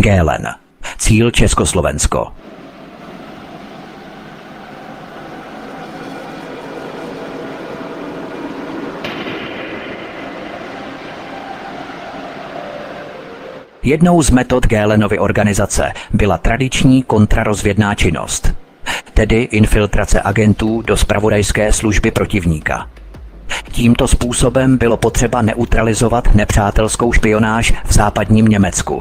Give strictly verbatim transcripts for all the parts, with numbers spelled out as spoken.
Gélen. Cíl Československo. Jednou z metod Gélenovy organizace byla tradiční kontrarozvědná činnost, tedy infiltrace agentů do zpravodajské služby protivníka. Tímto způsobem bylo potřeba neutralizovat nepřátelskou špionáž v západním Německu.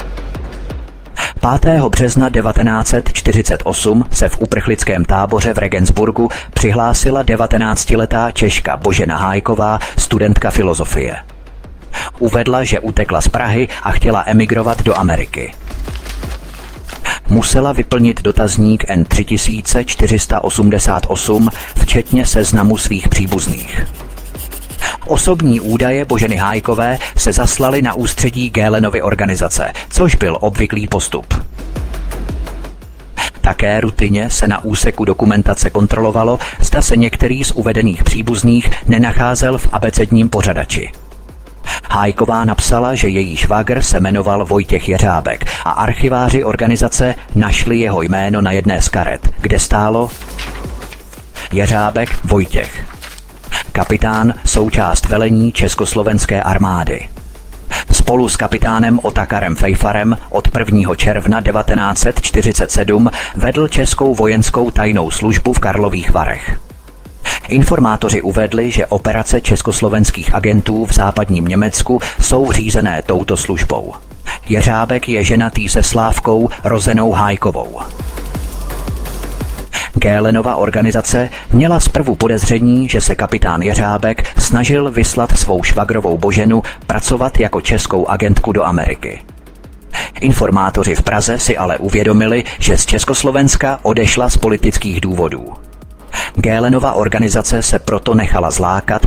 pátého března devatenáct set čtyřicet osm se v uprchlickém táboře v Regensburgu přihlásila devatenáctiletá Češka Božena Hájková, studentka filozofie. Uvedla, že utekla z Prahy a chtěla emigrovat do Ameriky. Musela vyplnit dotazník N tři tisíce čtyři sta osmdesát osm, včetně seznamu svých příbuzných. Osobní údaje Boženy Hájkové se zaslaly na ústředí Gélenovy organizace, což byl obvyklý postup. Také rutině se na úseku dokumentace kontrolovalo, zda se některý z uvedených příbuzných nenacházel v abecedním pořadači. Hájková napsala, že její švagr se jmenoval Vojtěch Jeřábek a archiváři organizace našli jeho jméno na jedné z karet, kde stálo Jeřábek Vojtěch. Kapitán, součást velení Československé armády. Spolu s kapitánem Otakarem Fejfarem od prvního června devatenáct set čtyřicet sedm vedl českou vojenskou tajnou službu v Karlových Varech. Informátoři uvedli, že operace československých agentů v západním Německu jsou řízené touto službou. Jeřábek je ženatý se Slávkou rozenou Hájkovou. Gélenova organizace měla zprvu podezření, že se kapitán Jeřábek snažil vyslat svou švagrovou Boženu pracovat jako českou agentku do Ameriky. Informátoři v Praze si ale uvědomili, že z Československa odešla z politických důvodů. Gélenova organizace se proto nechala zlákat